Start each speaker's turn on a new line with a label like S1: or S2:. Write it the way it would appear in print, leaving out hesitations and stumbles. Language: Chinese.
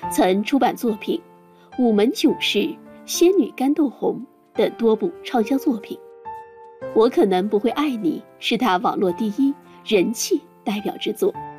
S1: 曾出版作品《午门囧事》《仙女甘豆红》等多部畅销作品。我可能不会爱你是他网络第一人气代表之作。